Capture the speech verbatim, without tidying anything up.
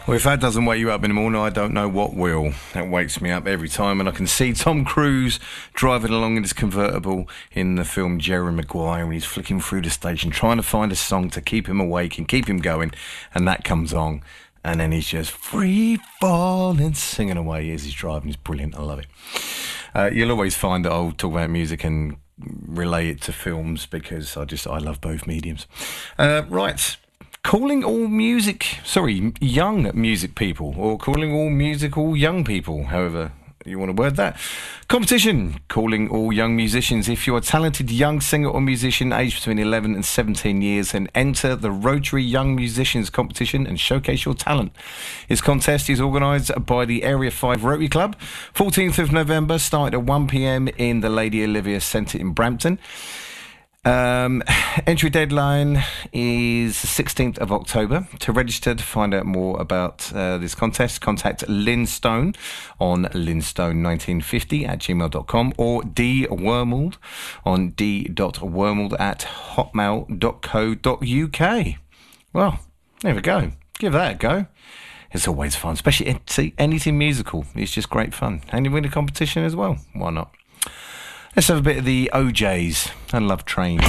Well, if that doesn't wake you up in the morning, I don't know what will. That wakes me up every time, and I can see Tom Cruise driving along in his convertible in the film Jerry Maguire, and he's flicking through the station trying to find a song to keep him awake and keep him going, and that comes on, and then he's just free falling, singing away as he's driving. It's brilliant. I love it. Uh, you'll always find that I'll talk about music and relate it to films because I just I love both mediums. Uh, right. Calling all music, sorry, young music people, or calling all musical young people, however you want to word that. Competition, calling all young musicians. If you're a talented young singer or musician aged between eleven and seventeen years, then enter the Rotary Young Musicians Competition and showcase your talent. This contest is organised by the Area five Rotary Club. fourteenth of November, starting at one p.m. in the Lady Olivia Centre in Brampton. Um, entry deadline is sixteenth of October. To register to find out more about uh, this contest, contact Lynn Stone on lynstone nineteen fifty at gmail dot com or D Wormald on d.wormald at hotmail dot co dot uk. Well, there we go. Give that a go. It's always fun, especially anything musical. It's just great fun. And you win a competition as well. Why not? Let's have a bit of the O Js and Love Train.